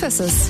5 ist es.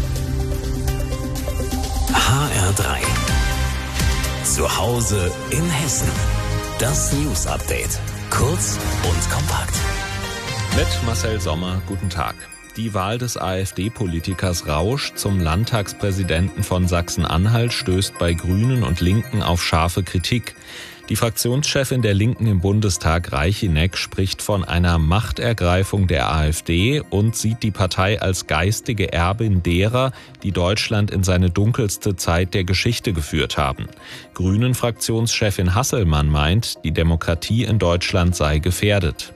HR3. Zu Hause in Hessen. Das News Update. Kurz und kompakt. Mit Marcel Sommer, guten Tag. Die Wahl des AfD-Politikers Rausch zum Landtagspräsidenten von Sachsen-Anhalt stößt bei Grünen und Linken auf scharfe Kritik. Die Fraktionschefin der Linken im Bundestag, Reichinek, spricht von einer Machtergreifung der AfD und sieht die Partei als geistige Erbin derer, die Deutschland in seine dunkelste Zeit der Geschichte geführt haben. Grünen-Fraktionschefin Hasselmann meint, die Demokratie in Deutschland sei gefährdet.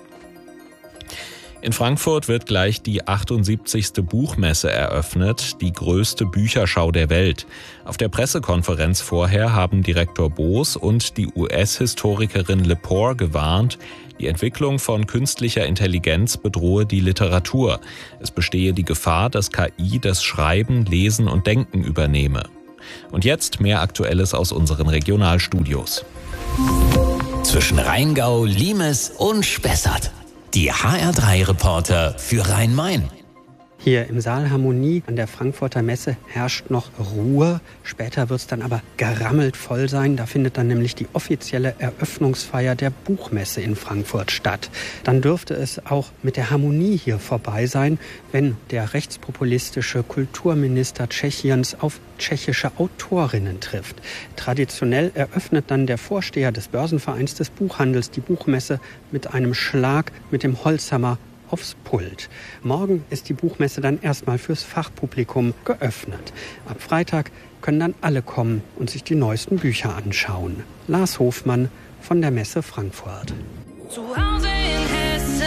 In Frankfurt wird gleich die 78. Buchmesse eröffnet, die größte Bücherschau der Welt. Auf der Pressekonferenz vorher haben Direktor Boos und die US-Historikerin Lepore gewarnt, die Entwicklung von künstlicher Intelligenz bedrohe die Literatur. Es bestehe die Gefahr, dass KI das Schreiben, Lesen und Denken übernehme. Und jetzt mehr Aktuelles aus unseren Regionalstudios. Zwischen Rheingau, Limes und Spessart. Die HR3-Reporter für Rhein-Main. Hier im Saal Harmonie an der Frankfurter Messe herrscht noch Ruhe. Später wird es dann aber gerammelt voll sein. Da findet dann nämlich die offizielle Eröffnungsfeier der Buchmesse in Frankfurt statt. Dann dürfte es auch mit der Harmonie hier vorbei sein, wenn der rechtspopulistische Kulturminister Tschechiens auf tschechische Autorinnen trifft. Traditionell eröffnet dann der Vorsteher des Börsenvereins des Buchhandels die Buchmesse mit einem Schlag mit dem Holzhammer aufs Pult. Morgen ist die Buchmesse dann erstmal fürs Fachpublikum geöffnet. Ab Freitag können dann alle kommen und sich die neuesten Bücher anschauen. Lars Hofmann von der Messe Frankfurt. Zu Hause in Hessen.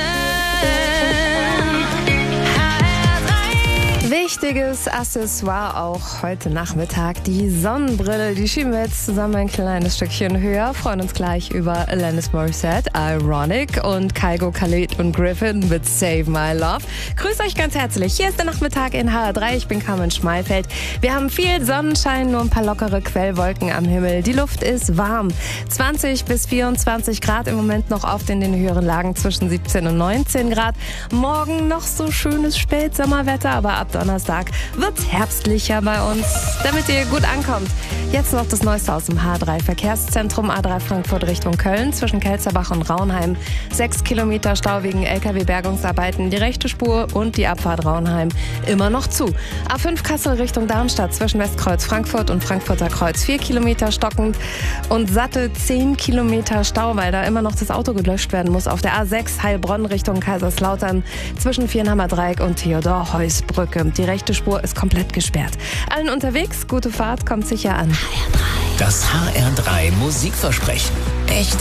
Wichtiges Accessoire auch heute Nachmittag. Die Sonnenbrille, die schieben wir jetzt zusammen ein kleines Stückchen höher. Freuen uns gleich über Alanis Morissette, Ironic und Kygo, Khalid und Griffin mit Save My Love. Grüß euch ganz herzlich. Hier ist der Nachmittag in HR3. Ich bin Carmen Schmeifeld. Wir haben viel Sonnenschein, nur ein paar lockere Quellwolken am Himmel. Die Luft ist warm. 20 bis 24 Grad im Moment noch oft in den höheren Lagen zwischen 17 und 19 Grad. Morgen noch so schönes Spätsommerwetter, aber ab Donnerstag wird's herbstlicher bei uns, damit ihr gut ankommt. Jetzt noch das Neueste aus dem H3-Verkehrszentrum A3 Frankfurt Richtung Köln zwischen Kelzerbach und Raunheim. 6 Kilometer Stau wegen LKW-Bergungsarbeiten, die rechte Spur und die Abfahrt Raunheim immer noch zu. A5 Kassel Richtung Darmstadt zwischen Westkreuz Frankfurt und Frankfurter Kreuz 4 Kilometer stockend und satte 10 Kilometer Stau, weil da immer noch das Auto gelöscht werden muss. Auf der A6 Heilbronn Richtung Kaiserslautern zwischen Vierenhammer Dreieck und Theodor-Heuss-Brücke. Die rechte Spur ist komplett gesperrt. Allen unterwegs, gute Fahrt, kommt sicher an. Das HR3 Musikversprechen. Echte